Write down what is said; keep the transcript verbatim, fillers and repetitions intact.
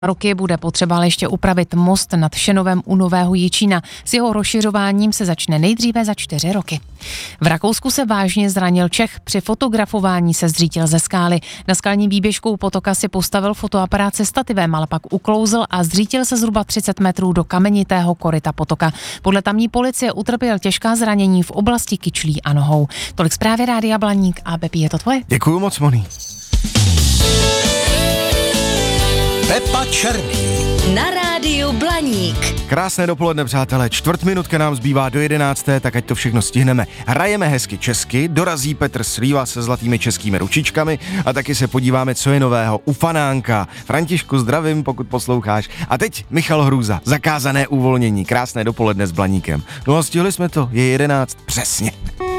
roky bude potřeba ale ještě upravit most nad Šenovem u Nového Jičína. S jeho rozšiřováním se začne nejdříve za čtyři roky. V Rakousku se vážně zranil Čech. Při fotografování se zřítil ze skály. Na skalní výběžku potoka si postavil fotoaparát se stativem, ale pak uklouzl a zřítil se zhruba třicet metrů do kamenitého koryta potoka. Podle tamní policie utrpěl těžká zranění v oblasti kyčlí a nohou. Tolik zprávy Rádia Blaník a Bepi, je to tvoje? Děkuju moc, Moni. Pepa Černý na rádiu Blaník. Krásné dopoledne, přátelé. Čtvrt minutka nám zbývá do jedenácté, tak ať to všechno stihneme. Hrajeme hezky česky, dorazí Petr Slíva se zlatými českými ručičkami a taky se podíváme, co je nového u Fanánka. Františku, zdravím, pokud posloucháš. A teď Michal Hrůza, zakázané uvolnění. Krásné dopoledne s Blaníkem. No a stihli jsme to, je jedenáct přesně.